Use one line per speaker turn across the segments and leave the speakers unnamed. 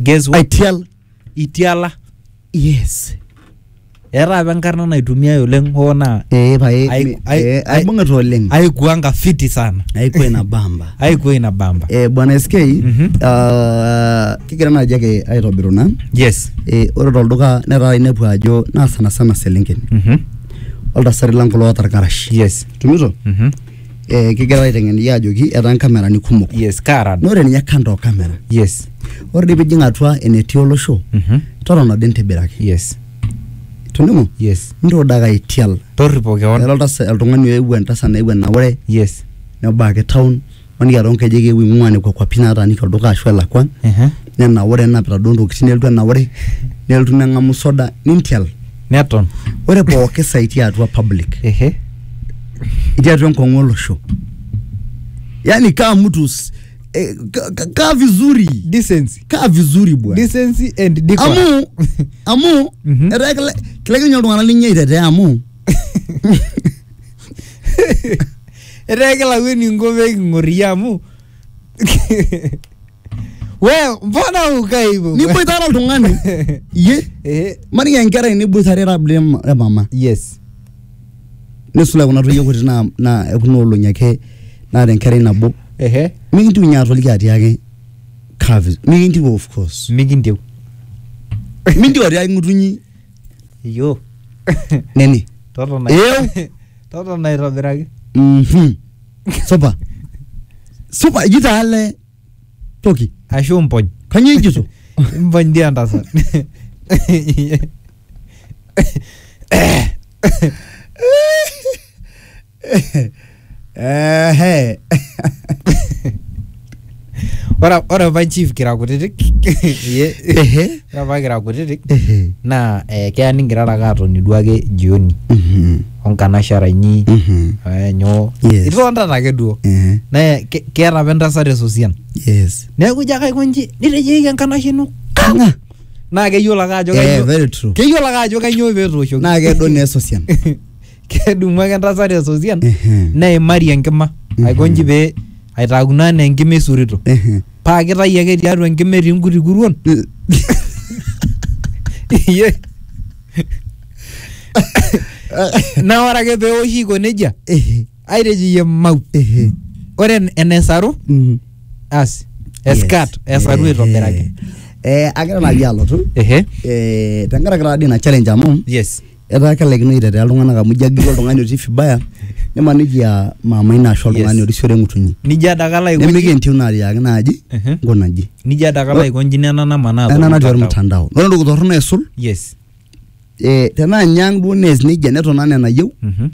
guess what?
Itiala.
Yes.
Era apa enkarna naitumia oleng hoo naa
aibung'ita oleng.
Haikuanga fiti sana.
Haikuwa inabamba.
Haikuwa inabamba.
Bwana SK, kigira naaji ake aitobiru na.
Yes.
Ore tolduka netaa inepu ajo naa sana selenken. Oltasati lang kulo oota irkarash.
Yes.
Tumito? Kigira aiteng'en iyie ajoki etaa nkamerani kumok.
Yes, kaarad.
Ore ninye kando kamera.
Yes.
Ore dii piijing atua enetii olosho. Totona dii ntibiraki.
Yes.
Toning'o?
Yes.
Ntodaka itial.
Torripo keon.
Elo oltung'ani oewuo entasat naewuo enaure.
Yes.
Nebaaki town. Maniki ato nkejek ewuo ing'ua nekwa kwapi nataaniki olduka ashu elakwa. Nenaure enapita duo ntokitin nelotu enaure. Nelotu neng'amu soda nintial.
Neton.
Ore pooki saa itii atua public. Itii atua enkong'u olosho. Yani kaa mtu kaa vizuri.
Decency.
Kaa vizuri bwana.
Decency and decorum.
Amu kile kinyo iltung'anak linyi aitetea amu.
Etaa kila ningo peking'orie amu. Well, mbona ukai hivyo?
Niboitare oltung'ani. Ye. Maniki enkerai niboitare rabli mama.
Yes.
Nesula kuna toyie kuti na ekuna olong'i ake naata enkerai nabo. Mikintiu ninye atoliki atiaki kavis. Mikintiu of course.
Mikintiu.
Mintiu atiaki ng'utunyi.
Yo.
Nene.
Totona aitobiraki.
Supa ijita ale toki.
Ashu mpony.
Kanyoo ijito?
Mpony dia ntasat. Ore apa chief kira kutitik. Ore apa kira kutitik. Naa keya ningira ake atoni duake jioni. Onkanashara inyi. Nyoo. Itonta ake duo. Na keeta apa entasat esosian.
Yes.
Neeku ijo ake aiko nji nitejoki enkanashe ino.
Kang'a.
Naa keyiolo ake ajo kanyoo.
Very true.
Keyiolo ake ajo kanyoo peetooshoki.
Naa kedo naa esosian.
Kedumu ake entasat esosian. Neimari enkima. Aiko nji pee aitaakuna enaa enkima esurito. Paa kitai ake tiatua enkima etii nkuti kuruon. Na ore ake peewoshi iko nejia. Aitejeyie mau. Ore enesaru. Asi. Eskat. Esaru aitobiraki.
Agira naaji alotu. Tenkaraki taadii ina challenge amu.
Yes.
Etaa kelaikino aitetea iltung'anak amu ijo agil oltung'ani otii vibaya. Nimaniki mama ina ashu oltung'ani orisiore ng'utunyi.
Nija adakala aiko nji.
Nemikintiu naatiaki naaji. Nkuna nji.
Nija adakala aiko nji nena namanaa.
Ena natii ormutandao. Ore entoki torrono aisul.
Yes.
Tenaa nyang' duo nees nejia neton enaa enayieu.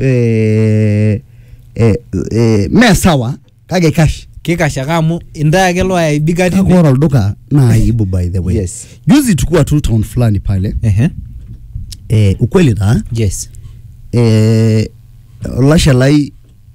Mee sawa kake kash.
Kikash ake amu intaa ake loaibika tine.
Kake ore olduka naa aibu by the way.
Yes.
Juzi tukua tu town fulani pale. Ukweli taa.
Yes.
Olashe lai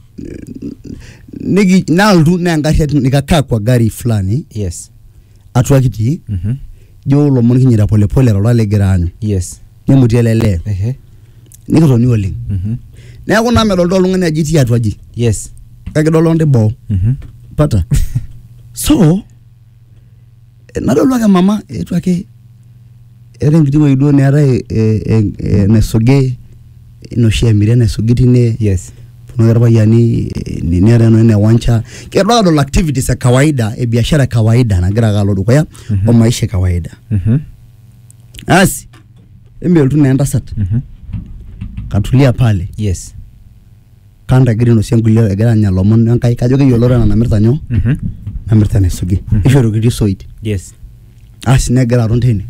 nalotu naa engarri nikakaa kwa gari fulani.
Yes.
Atua kitii. Jo lomon kinyira polepole lolo legira aanyu.
Yes.
Nemutie lele. Nikitoni oleng. Neeku naa medolta oltung'ani aji itii atua aji.
Yes.
Kake idol onde boo. Pata. So nadolu ake mama etu ake era enkiti wueji duo neetai naisugi inoshi emiri naisugi tine.
Yes.
Puno irpayiani neeta ene wancha. Kedol adol activities ya kawaida e biashara kawaida nagira ake alo dukuya o maisha kawaida. Asi emeltu na entasat. Katulia pale.
Yes.
Kanda grino sengulia egira anya lomon enkai kajo keyiolore na namirta nyoo. Namirta naisugi. Ishoro kiti soit.
Yes.
Asi negira aton tene.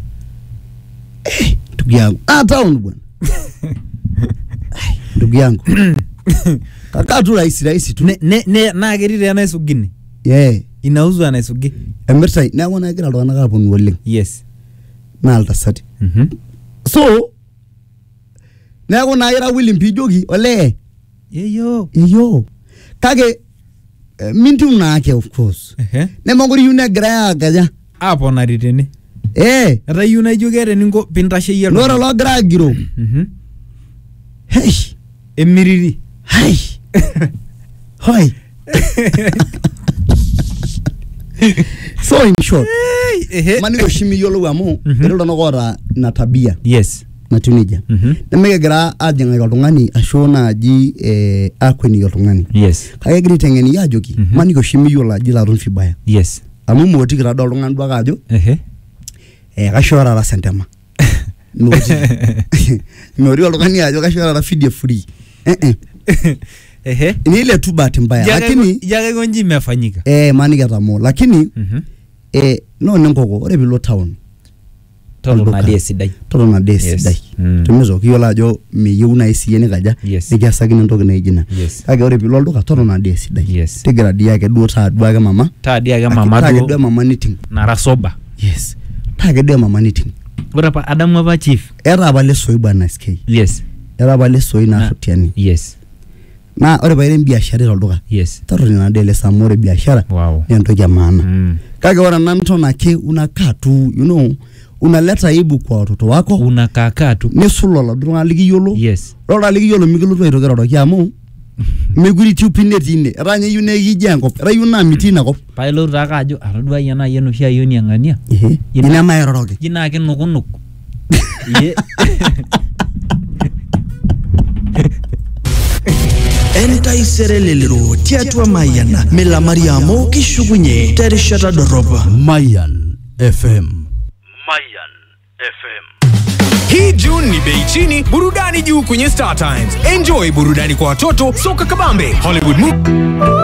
Ndugu yangu. Town bwana. Ndugu yangu. Kaka tu rahisi tu.
Na ketii tena naisugini. Inauzwa naisugi.
Emirta neeku nagira iltung'anak aponu oleng.
Yes.
Na altasati. So neeku naa ira William Pijoki ole. Yeyo. Kake mintiu naake of course. Nemokure iyieu negira akaja.
Aponari tene. Eta iyieu naijo keeta eninko pintasheyie.
Lora logira agiro. Hey.
Emiriri.
Hoi. So in short, mani go shimi yolo amu ero no gora na tabia.
Yes.
Na tunija. Nemegira ajenga oltung'ani asho naji akweni oltung'ani.
Yes.
Kake gira tengeni ajoki mani go shimi yolo aji la run vibaya.
Yes.
Amu moti gira do oltung'ani duaka ajo kashora la sentema. Mori oltung'ani ajo kashora la video free. Ni ile tu bahati mbaya lakini
yaga gonji imefanyika.
Mani getamo lakini no nengoko ore bilo town.
Totona desidai.
Totona desidai. Tumezo kiyola ajo meyieu na isiye kaja nikiasakini entoki naijina. Kake ore bilo olduka totona desidai. Tigira dia ake duo taa duake mama.
Taa dia ake mama
duo. Taa mama niting.
Nara soba.
Yes. Taa ake dia mama niting.
Ore pa Adamu apa chief.
Era apa lesoi bwana SK.
Yes.
Era apa lesoi na sotiani.
Yes.
Na ore pa ile biashara tolduka.
Yes.
Totona na dele samore biashara.
Wow.
Ni entoki ya maana. Kake ore nantona ake unakaa tu unaleta aibu kwa watoto wako.
Unakaa tu.
Nesulo la dunga likiyiolo.
Yes.
Lola likiyiolo mikilotu aitokiroroki amu meguri tiupineti ine. Era nye yune kijia enkop. Era yuna mitina kop.
Pailotu taka ajo atodua yana yeno shia yoni angania.
Ina mairoroki.
Jina ake nukunuk.
Entai serelelero tiatua Mayan Mela Mariamo kishugunye terishata doroba
Mayan FM.
Hii June ni bei chini, burudani juu kwenye Star Times. Enjoy burudani kwa watoto, soka kabambe, Hollywood movie